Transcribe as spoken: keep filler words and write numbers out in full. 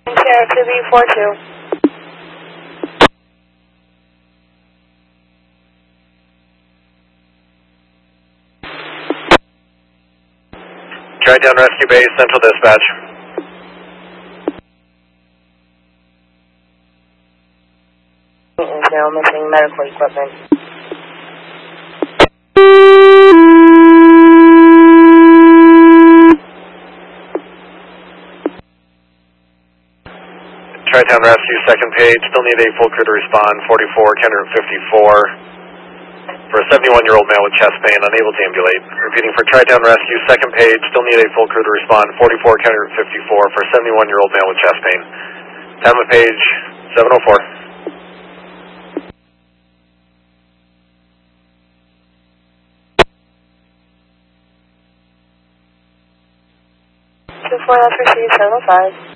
Share two B four two. Tri-Town Rescue Base, Central Dispatch. Maintenance now, missing medical equipment. Tri-Town Rescue, second page, still need a full crew to respond, forty-four, Kendrick fifty-four, for a seventy-one-year-old male with chest pain, unable to ambulate. Repeating for Tri-Town Rescue, second page, still need a full crew to respond, forty-four, Kendrick fifty-four, for a seventy-one-year-old male with chest pain. Time of page, seven oh four. two four, that's received, seven oh five.